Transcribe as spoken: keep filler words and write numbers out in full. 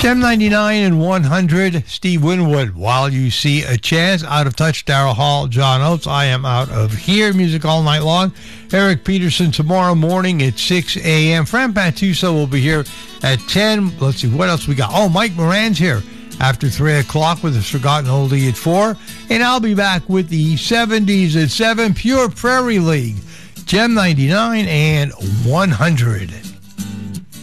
Gem ninety-nine and one hundred, Steve Winwood, While You See a Chance. Out of Touch, Daryl Hall, John Oates. I Am Out of Here, music all night long. Eric Peterson tomorrow morning at six a.m. Fran Patuso will be here at ten. Let's see, what else we got? Oh, Mike Moran's here after three o'clock with a Forgotten Oldie at four. And I'll be back with the seventies at seven, Pure Prairie League, Gem ninety-nine and one hundred.